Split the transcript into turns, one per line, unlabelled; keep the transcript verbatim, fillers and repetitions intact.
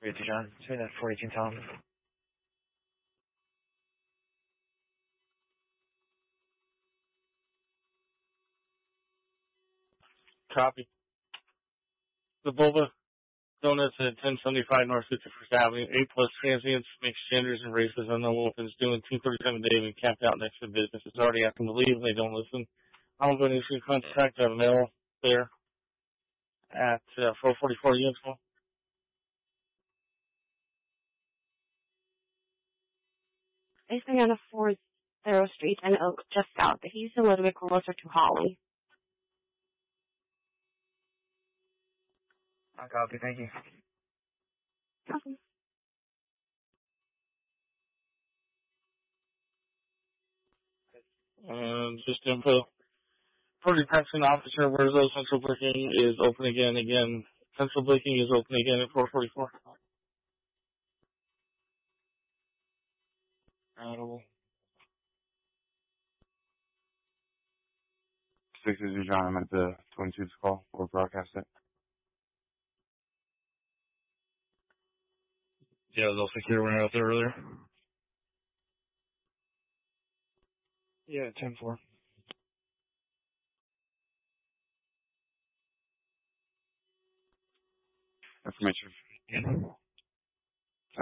Wait, John. Say that forty-two Tom.
Copy. The Boba Donuts at ten seventy-five North fifty-first Avenue. Eight plus transients, mixed genders, and races. Unknown weapons. Doing two thirty-seven Dave and camped out next to the business. It's already asking to leave. They don't listen. I'm going to issue a contract out of mail there at uh, four forty-four Universal.
Basically on a fourth Thorough Street and Oak, just south. He's a little bit closer to Holly.
I'll copy. Thank you.
Awesome.
Um, just info. Pretty Paxton officer, where's those central booking is open again. Again, central booking is open again at four forty-four. Audible.
Six is your John. I'm at the twenty-two's call or broadcast it.
Yeah, they'll secure one out there earlier. Yeah, ten four.
Information.
Yeah.